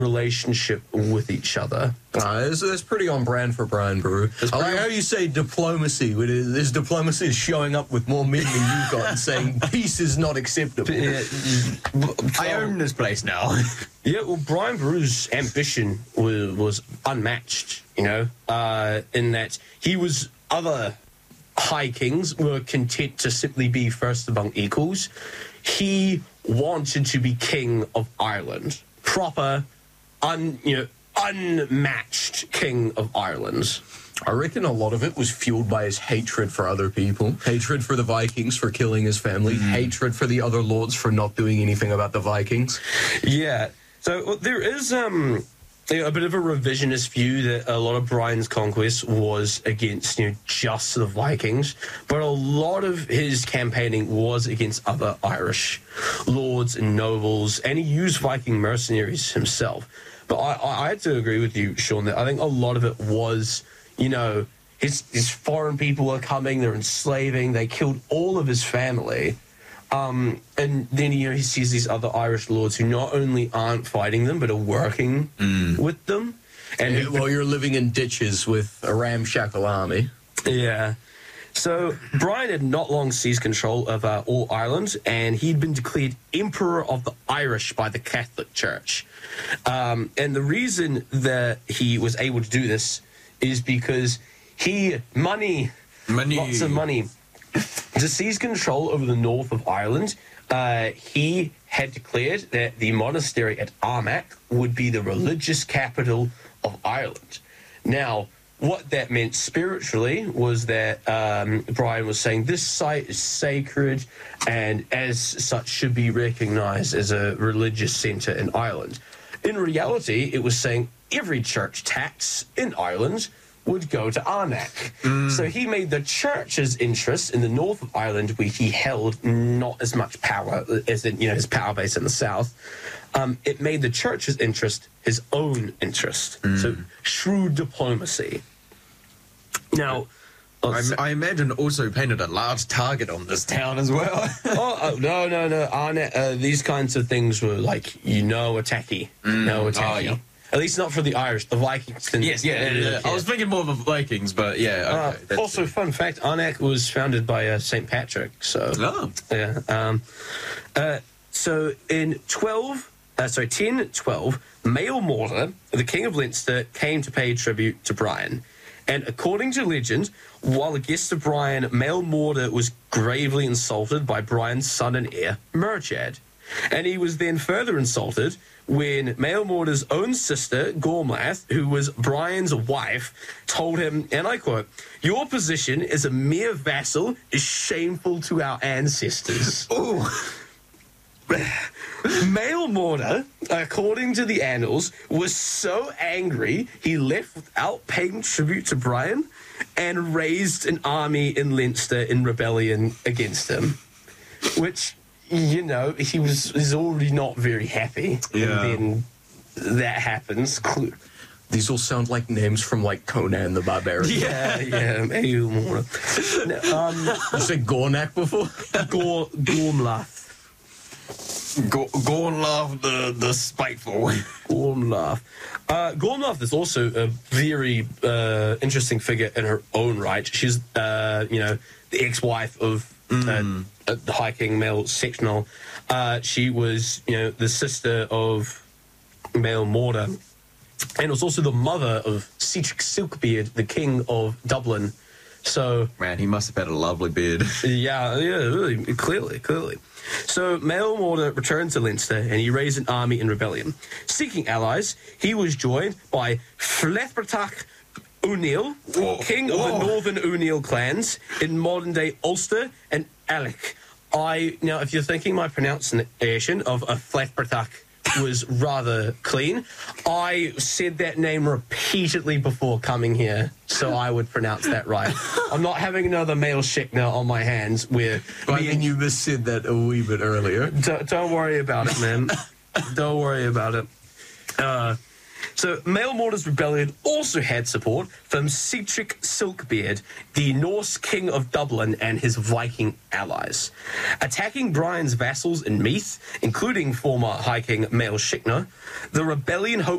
relationship with each other. It's pretty on brand for Brian Boru. I like how you say diplomacy. His diplomacy is showing up with more men than you've got and saying peace is not acceptable. I own this place now. Yeah, well, Brian Boru's ambition was unmatched, in that other high kings were content to simply be first among equals. He wanted to be king of Ireland, proper, unmatched king of Ireland. I reckon a lot of it was fueled by his hatred for other people, hatred for the Vikings for killing his family, hatred for the other lords for not doing anything about the Vikings. Yeah, so there is a bit of a revisionist view that a lot of Brian's conquest was against just the Vikings, but a lot of his campaigning was against other Irish lords and nobles, and he used Viking mercenaries himself. But I had to agree with you, Sean, that I think a lot of it was, his foreign people are coming, they're enslaving, they killed all of his family. And then, he sees these other Irish lords who not only aren't fighting them, but are working with them. And while you're living in ditches with a ramshackle army. Yeah. So Brian had not long seized control of all Ireland, and he'd been declared Emperor of the Irish by the Catholic Church. And the reason that he was able to do this is because lots of money. To seize control over the north of Ireland, he had declared that the monastery at Armagh would be the religious capital of Ireland. Now, what that meant spiritually was that Brian was saying this site is sacred and as such should be recognized as a religious center in Ireland. In reality, it was saying every church tax in Ireland would go to Armagh. So he made the church's interests in the north of Ireland, where he held not as much power as in, his power base in the south. It made the church's interest his own interest. So shrewd diplomacy. Now, I imagine also painted a large target on this town as well. No. Armagh, these kinds of things were attacky. Attacky. Yeah. At least not for the Irish. The Vikings didn't. Yes, yeah. I was thinking more of the Vikings, but yeah. Okay, also, fun fact, Armagh was founded by St. Patrick. So, yeah. So in 1012, Maelmorda, the king of Leinster, came to pay tribute to Brian. And according to legend, while a guest of Brian, Maelmorda was gravely insulted by Brian's son and heir, Murchad. And he was then further insulted when Maelmorda's own sister, Gormlath, who was Brian's wife, told him, and I quote, "Your position as a mere vassal is shameful to our ancestors." Ooh. Maelmorda, according to the annals, was so angry he left without paying tribute to Brian and raised an army in Leinster in rebellion against him, which, he's already not very happy. Yeah. And then that happens. These all sound like names from, Conan the Barbarian. Yeah, Maelmorda. You said Gornak before? Gormlath. Gormlath the spiteful. Gormlath. Gormlath is also a very interesting figure in her own right. She's, the ex-wife of the High King Mael Sechnal. She was, the sister of Maelmorda, and was also the mother of Cedric Silkbeard, the king of Dublin. So, man, he must have had a lovely beard. Yeah, really, clearly. So Maelmorda returned to Leinster and he raised an army in rebellion. Seeking allies, he was joined by Flethbertach O'Neill, king of the northern O'Neill clans in modern-day Ulster and Alec. Now, if you're thinking my pronunciation of a Flethbertach was rather clean, I said that name repeatedly before coming here, so I would pronounce that right. I'm not having another Mael Shechna on my hands where... you just said that a wee bit earlier. Don't worry about it, man. Don't worry about it. So Maelmorda's rebellion also had support from Sigtric Silkbeard, the Norse king of Dublin, and his Viking allies. Attacking Brian's vassals in Meath, including former High King Mael Shicna, the rebellion hoped